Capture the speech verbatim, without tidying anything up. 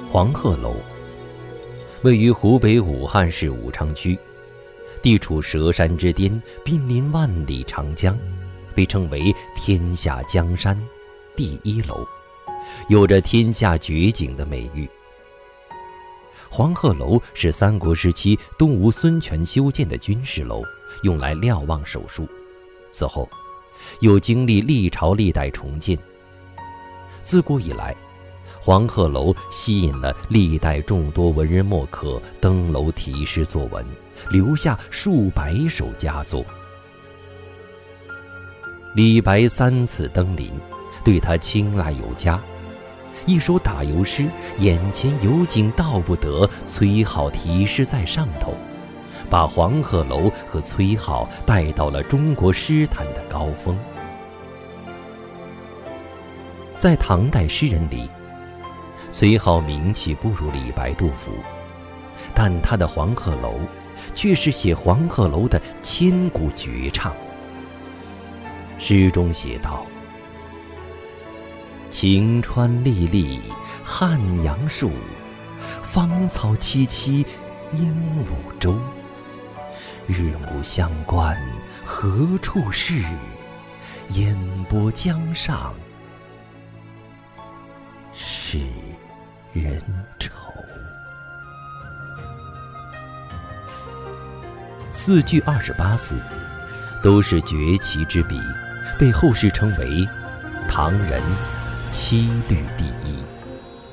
黄鹤楼位于湖北武汉市武昌区，地处佘山之巅，濒临万里长江，被称为天下江山第一楼，有着天下绝景的美誉。黄鹤楼是三国时期东吴孙权修建的军事楼，用来瞭望守戍。此后又经历历朝历代重建。自古以来，黄鹤楼吸引了历代众多文人墨客登楼题诗作文，留下数百首佳作。李白三次登临，对他青睐有加。一首打油诗，眼前有景道不得，崔颢题诗在上头，把黄鹤楼和崔颢带到了中国诗坛的高峰。在唐代诗人里，崔颢名气不如李白、杜甫，但他的黄鹤楼却是写黄鹤楼的千古绝唱。诗中写道：晴川历历汉阳树，芳草萋萋鹦鹉洲。日暮乡关何处是？烟波江上使人愁。四句二十八字，都是绝奇之笔，被后世称为唐人七律第一。